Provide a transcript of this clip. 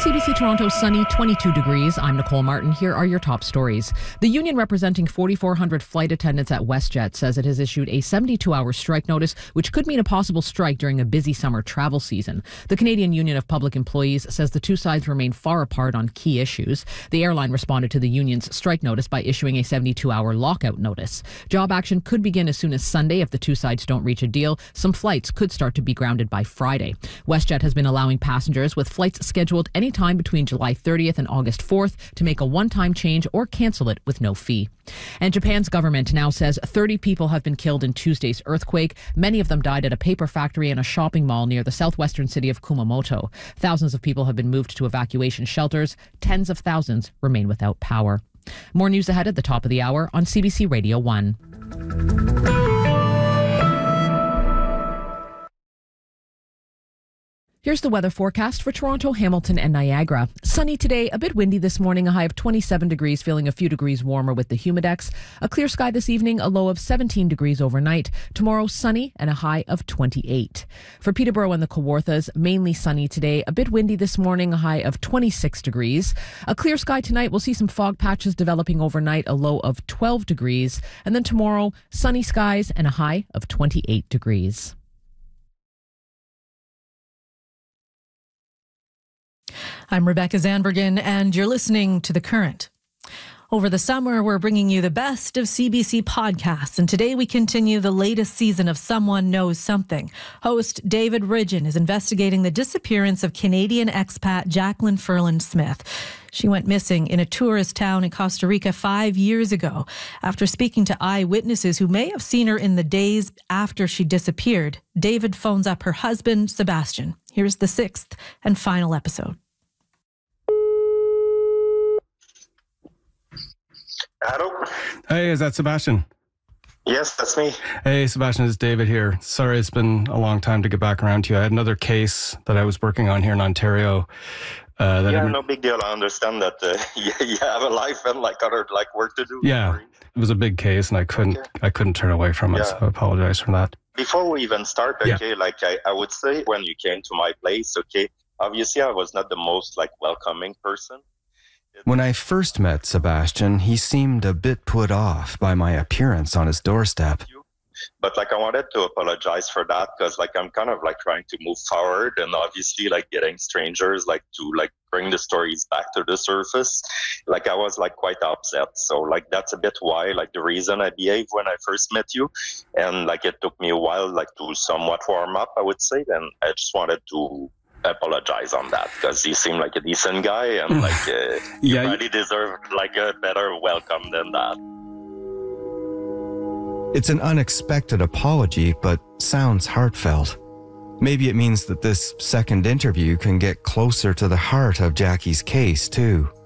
CBC Toronto, sunny, 22 degrees. I'm Nicole Martin. Here are your top stories. The union representing 4,400 flight attendants at WestJet says it has issued a 72-hour strike notice, which could mean a possible strike during a busy summer travel season. The Canadian Union of Public Employees says the two sides remain far apart on key issues. The airline responded to the union's strike notice by issuing a 72-hour lockout notice. Job action could begin as soon as Sunday if the two sides don't reach a deal. Some flights could start to be grounded by Friday. WestJet has been allowing passengers with flights scheduled anytime between July 30th and August 4th to make a one-time change or cancel it with no fee. And Japan's government now says 30 people have been killed in Tuesday's earthquake. Many of them died at a paper factory and a shopping mall near the southwestern city of Kumamoto. Thousands of people have been moved to evacuation shelters. Tens of thousands remain without power. More news ahead at the top of the hour on CBC Radio 1. Here's the weather forecast for Toronto, Hamilton and Niagara. Sunny today, a bit windy this morning, a high of 27 degrees, feeling a few degrees warmer with the humidex. A clear sky this evening, a low of 17 degrees overnight. Tomorrow, sunny and a high of 28. For Peterborough and the Kawarthas, mainly sunny today, a bit windy this morning, a high of 26 degrees. A clear sky tonight, we'll see some fog patches developing overnight, a low of 12 degrees. And then tomorrow, sunny skies and a high of 28 degrees. I'm Rebecca Zandbergen, and you're listening to The Current. Over the summer, we're bringing you the best of CBC podcasts, and today we continue the latest season of Someone Knows Something. Host David Ridgen is investigating the disappearance of Canadian expat Jacqueline Ferland Smith. She went missing in a tourist town in Costa Rica 5 years ago. After speaking to eyewitnesses who may have seen her in the days after she disappeared, David phones up her husband, Sebastian. Here's the 6th and final episode. Hello? Hey, is that Sebastian? Yes, that's me. Hey, Sebastian, it's David here. Sorry, it's been a long time to get back around to you. I had another case that I was working on here in Ontario. No big deal. I understand that you have a life and other work to do. Yeah, it was a big case, and I couldn't turn away from it. So I apologize for that. Before we even start, I would say when you came to my place, obviously I was not the most welcoming person. When I first met Sebastian, he seemed a bit put off by my appearance on his doorstep. But I wanted to apologize for that because I'm kind of trying to move forward, and obviously getting strangers to bring the stories back to the surface. I was quite upset. So that's a bit why the reason I behaved when I first met you, and it took me a while to somewhat warm up, I would say. Then I just wanted to apologize on that because you seem like a decent guy, and you really deserve a better welcome than that. It's an unexpected apology, but sounds heartfelt. Maybe it means that this second interview can get closer to the heart of Jackie's case, too.